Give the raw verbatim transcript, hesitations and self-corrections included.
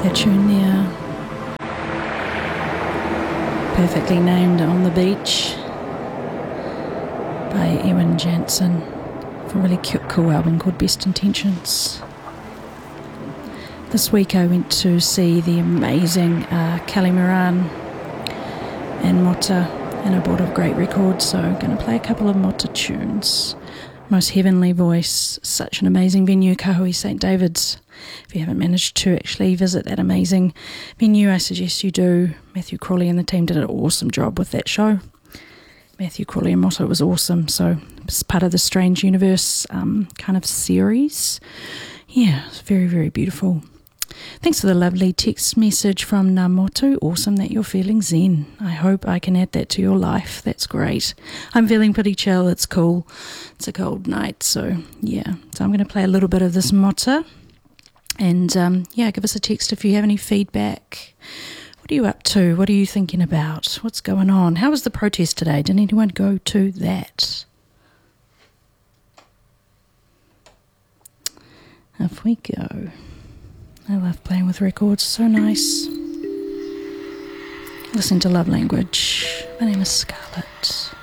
That tune there, perfectly named On the Beach by Ewan Jansen, from a really cute, cool album called Best Intentions. This week I went to see the amazing uh, Kelly Moran and Mota, and I bought a great record, so I'm going to play a couple of Mota tunes. Most heavenly voice, such an amazing venue, Kahui Saint David's. If you haven't managed to actually visit that amazing venue, I suggest you do. Matthew Crawley and the team did an awesome job with that show. Matthew Crawley and Mota was awesome, so it's part of the Strange Universe um, kind of series. Yeah, it's very, very beautiful. Thanks for the lovely text message from Namoto. Awesome that you're feeling zen. I hope I can add that to your life. That's great. I'm feeling pretty chill. It's cool. It's a cold night, so yeah. So I'm going to play a little bit of this Mota. And um, yeah, give us a text if you have any feedback. What are you up to? What are you thinking about? What's going on? How was the protest today? Did anyone go to that? Off we go. I love playing with records, so nice. Listen to Love Language. My name is Scarlett.